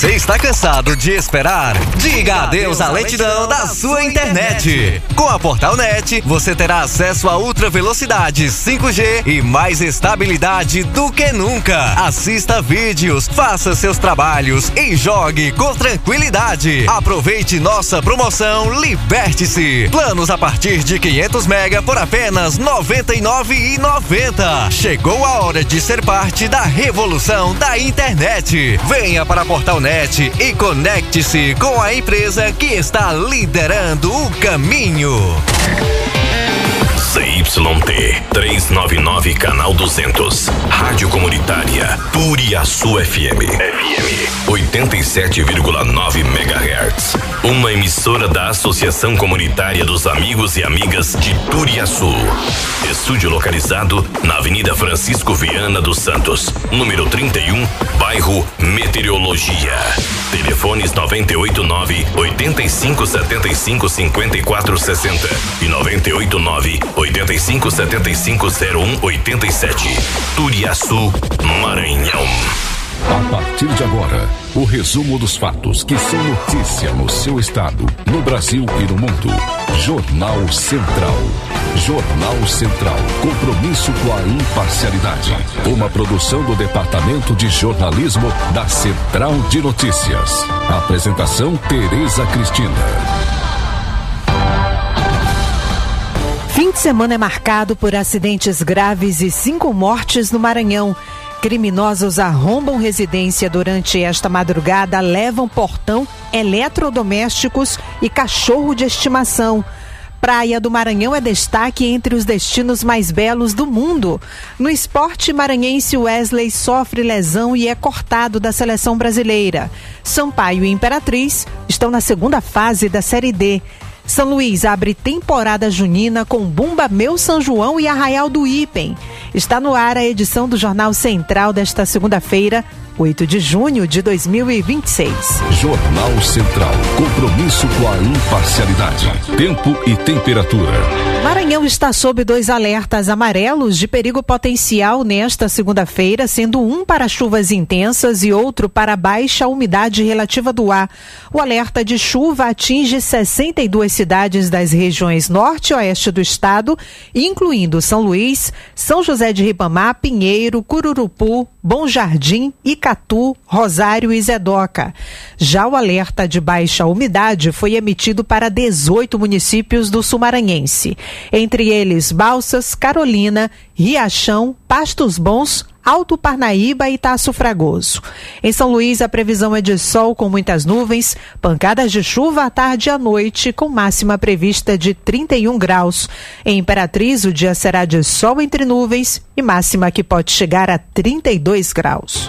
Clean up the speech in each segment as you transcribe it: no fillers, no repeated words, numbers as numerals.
Você está cansado de esperar? Diga adeus à lentidão da sua internet. Com a Portalnet, você terá acesso a ultra velocidade 5G e mais estabilidade do que nunca. Assista vídeos, faça seus trabalhos e jogue com tranquilidade. Aproveite nossa promoção Liberte-se. Planos a partir de 500 mega por apenas R$ 99,90. Chegou a hora de ser parte da revolução da internet. Venha para a Portalnet e conecte-se com a empresa que está liderando o caminho. ZYT 399, canal 200. Rádio Comunitária Turiaçu FM 87,9 MHz. Uma emissora da Associação Comunitária dos Amigos e Amigas de Turiaçu. Estúdio localizado na Avenida Francisco Viana dos Santos, número 31, bairro Meteorologia. Telefones 989-8575-5460 e 989-8575-0187. Turiaçu, Maranhão. A partir de agora, o resumo dos fatos que são notícia no seu estado, no Brasil e no mundo. Jornal Central. Jornal Central. Compromisso com a imparcialidade. Uma produção do Departamento de Jornalismo da Central de Notícias. Apresentação: Tereza Cristina. Fim de semana é marcado por acidentes graves e 5 mortes no Maranhão. Criminosos arrombam residência durante esta madrugada, levam portão, eletrodomésticos e cachorro de estimação. Praia do Maranhão é destaque entre os destinos mais belos do mundo. No esporte maranhense, Wesley sofre lesão e é cortado da seleção brasileira. Sampaio e Imperatriz estão na segunda fase da Série D. São Luís abre temporada junina com Bumba Meu São João e Arraial do Ipem. Está no ar a edição do Jornal Central desta segunda-feira, 8 de junho de 2026. Jornal Central. Compromisso com a imparcialidade. Tempo e temperatura. Maranhão está sob 2 alertas amarelos de perigo potencial nesta segunda-feira, sendo um para chuvas intensas e outro para baixa umidade relativa do ar. O alerta de chuva atinge 62 cidades das regiões norte e oeste do estado, incluindo São Luís, São José de Ribamar, Pinheiro, Cururupu, Bom Jardim, Icatu, Rosário e Zedoca. Já o alerta de baixa umidade foi emitido para 18 municípios do sul maranhense, entre eles Balsas, Carolina, Riachão, Pastos Bons, Alto Parnaíba e Taço Fragoso. Em São Luís, a previsão é de sol com muitas nuvens, pancadas de chuva à tarde e à noite, com máxima prevista de 31 graus. Em Imperatriz, o dia será de sol entre nuvens e máxima que pode chegar a 32 graus.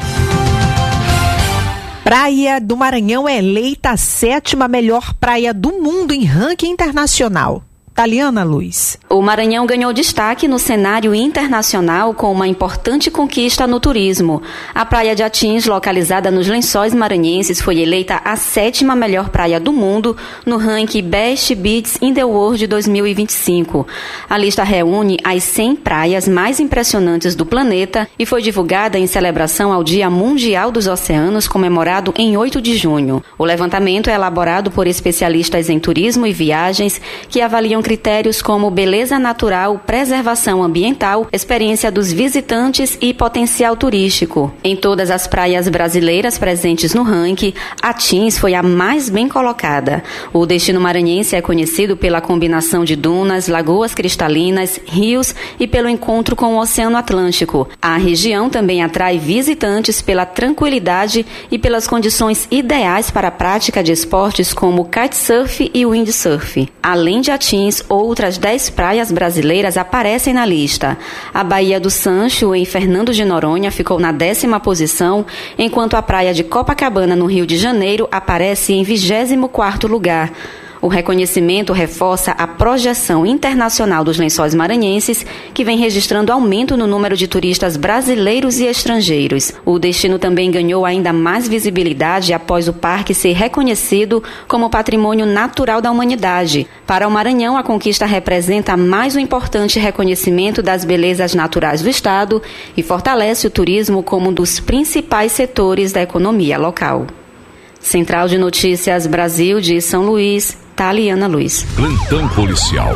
Praia do Maranhão é eleita a 7ª melhor praia do mundo em ranking internacional. Taliana Luz. O Maranhão ganhou destaque no cenário internacional com uma importante conquista no turismo. A Praia de Atins, localizada nos Lençóis Maranhenses, foi eleita a 7ª melhor praia do mundo no ranking Best Beaches in the World 2025. A lista reúne as 100 praias mais impressionantes do planeta e foi divulgada em celebração ao Dia Mundial dos Oceanos, comemorado em 8 de junho. O levantamento é elaborado por especialistas em turismo e viagens que avaliam critérios como beleza natural, preservação ambiental, experiência dos visitantes e potencial turístico. Em todas as praias brasileiras presentes no ranking, Atins foi a mais bem colocada. O destino maranhense é conhecido pela combinação de dunas, lagoas cristalinas, rios e pelo encontro com o Oceano Atlântico. A região também atrai visitantes pela tranquilidade e pelas condições ideais para a prática de esportes como kitesurf e windsurf. Além de Atins, outras 10 praias brasileiras aparecem na lista. A Baía do Sancho, em Fernando de Noronha, ficou na 10ª posição, enquanto a praia de Copacabana, no Rio de Janeiro, aparece em 24º lugar. O reconhecimento reforça a projeção internacional dos Lençóis Maranhenses, que vem registrando aumento no número de turistas brasileiros e estrangeiros. O destino também ganhou ainda mais visibilidade após o parque ser reconhecido como Patrimônio Natural da Humanidade. Para o Maranhão, a conquista representa mais um importante reconhecimento das belezas naturais do estado e fortalece o turismo como um dos principais setores da economia local. Central de Notícias Brasil de São Luís, Taliana Luiz. Plantão policial.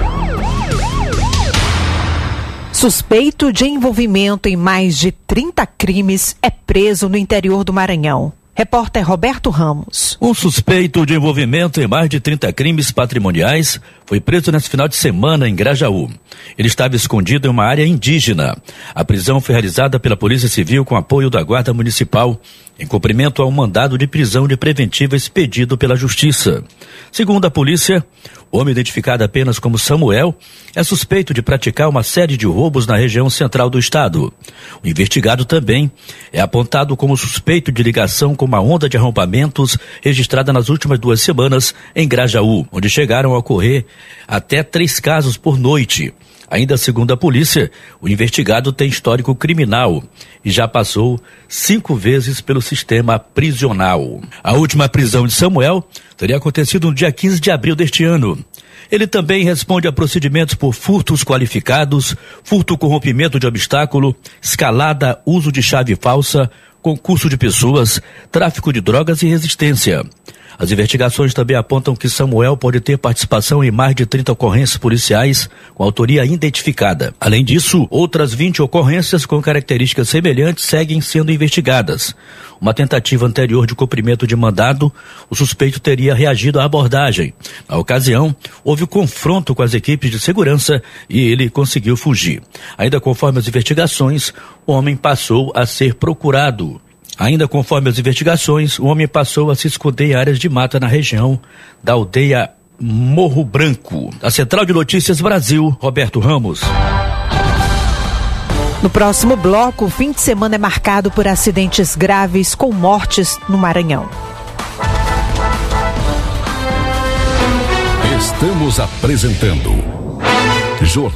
Suspeito de envolvimento em mais de 30 crimes é preso no interior do Maranhão. Repórter Roberto Ramos. Um suspeito de envolvimento em mais de 30 crimes patrimoniais foi preso nesse final de semana em Grajaú. Ele estava escondido em uma área indígena. A prisão foi realizada pela Polícia Civil com apoio da Guarda Municipal, em cumprimento a um mandado de prisão de preventiva expedido pela Justiça. Segundo a polícia, o homem identificado apenas como Samuel é suspeito de praticar uma série de roubos na região central do estado. O investigado também é apontado como suspeito de ligação com uma onda de arrombamentos registrada nas últimas 2 semanas em Grajaú, onde chegaram a ocorrer até 3 casos por noite. Ainda segundo a polícia, o investigado tem histórico criminal e já passou 5 vezes pelo sistema prisional. A última prisão de Samuel teria acontecido no dia 15 de abril deste ano. Ele também responde a procedimentos por furtos qualificados, furto com rompimento de obstáculo, escalada, uso de chave falsa, concurso de pessoas, tráfico de drogas e resistência. As investigações também apontam que Samuel pode ter participação em mais de 30 ocorrências policiais com autoria identificada. Além disso, outras 20 ocorrências com características semelhantes seguem sendo investigadas. Uma tentativa anterior de cumprimento de mandado, o suspeito teria reagido à abordagem. Na ocasião, houve confronto com as equipes de segurança e ele conseguiu fugir. Ainda conforme as investigações, o homem passou a ser procurado. Ainda conforme as investigações, o homem passou a se esconder em áreas de mata na região da aldeia Morro Branco. Da Central de Notícias Brasil, Roberto Ramos. No próximo bloco, o fim de semana é marcado por acidentes graves com mortes no Maranhão. Estamos apresentando